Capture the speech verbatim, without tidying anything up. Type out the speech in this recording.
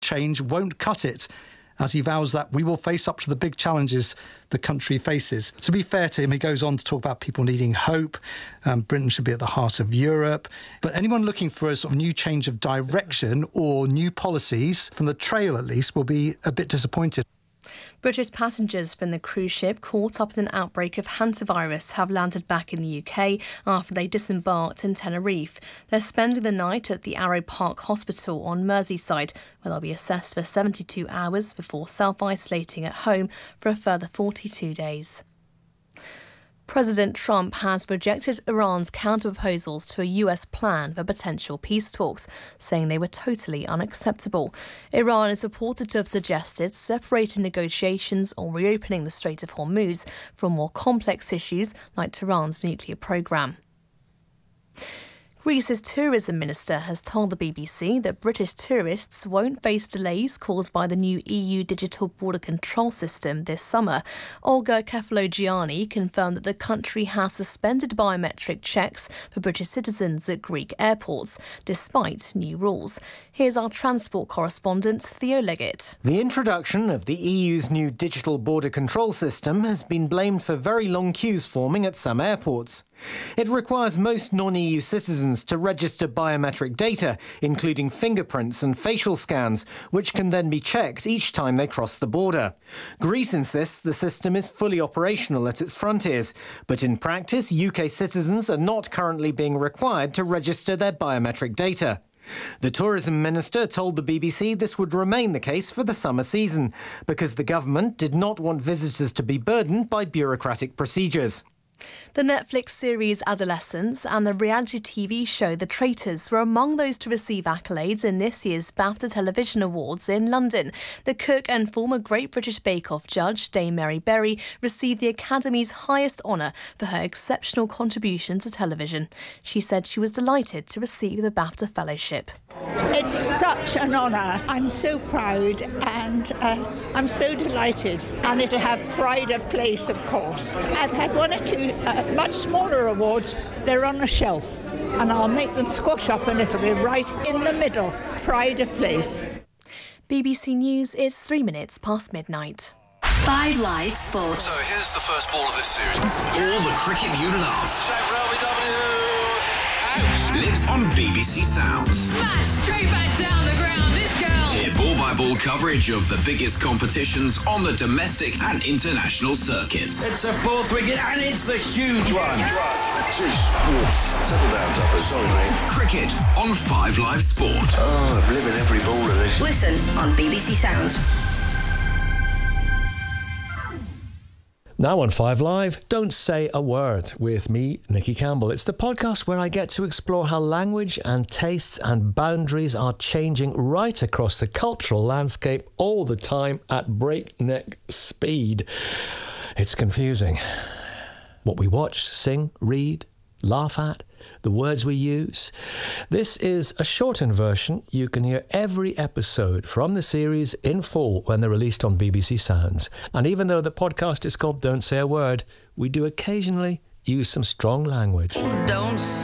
change won't cut it, as he vows that we will face up to the big challenges the country faces. To be fair to him, he goes on to talk about people needing hope. Um, Britain should be at the heart of Europe. But anyone looking for a sort of new change of direction or new policies, from the trail at least, will be a bit disappointed. British passengers from the cruise ship caught up in an outbreak of hantavirus have landed back in the U K after they disembarked in Tenerife. They're spending the night at the Arrow Park Hospital on Merseyside, where they'll be assessed for seventy-two hours before self-isolating at home for a further forty-two days. President Trump has rejected Iran's counter-proposals to a U S plan for potential peace talks, saying they were totally unacceptable. Iran is reported to have suggested separating negotiations or reopening the Strait of Hormuz from more complex issues like Tehran's nuclear programme. Greece's tourism minister has told the B B C that British tourists won't face delays caused by the new E U digital border control system this summer. Olga Kefalogianni confirmed that the country has suspended biometric checks for British citizens at Greek airports, despite new rules. Here's our transport correspondent, Theo Leggett. The introduction of the E U's new digital border control system has been blamed for very long queues forming at some airports. It requires most non-E U citizens to register biometric data, including fingerprints and facial scans, which can then be checked each time they cross the border. Greece insists the system is fully operational at its frontiers, but in practice, U K citizens are not currently being required to register their biometric data. The tourism minister told the B B C this would remain the case for the summer season, because the government did not want visitors to be burdened by bureaucratic procedures. The Netflix series Adolescence and the reality T V show The Traitors were among those to receive accolades in this year's BAFTA Television Awards in London. The cook and former Great British Bake Off judge, Dame Mary Berry, received the Academy's highest honour for her exceptional contribution to television. She said she was delighted to receive the BAFTA Fellowship. It's such an honour. I'm so proud and uh, I'm so delighted. And it'll have pride of place, of course. I've had one or two uh, much smaller awards. They're on a shelf and I'll make them squash up and it'll be right in the middle. Pride of place. B B C News is three minutes past midnight. Five Live Sports. So here's the first ball of this series. All the cricket you love. Shave for L B W. Out. Lives on B B C Sounds. Smash straight back down the ground. This girl. Hear ball-by-ball coverage of the biggest competitions on the domestic and international circuits. It's a fourth wicket and it's the huge one. Jeez, whoosh. Settle down, Duffer. Sorry, mate. Cricket on Five Live Sport. Oh, I'm living every ball of this. Listen on B B C Sounds. Now on Five Live, Don't Say a Word with me, Nicky Campbell. It's the podcast where I get to explore how language and tastes and boundaries are changing right across the cultural landscape all the time at breakneck speed. It's confusing. What we watch, sing, read, laugh at, the words we use. This is a shortened version. You can hear every episode from the series in full when they're released on B B C Sounds. And even though the podcast is called Don't Say a Word, we do occasionally use some strong language. Don't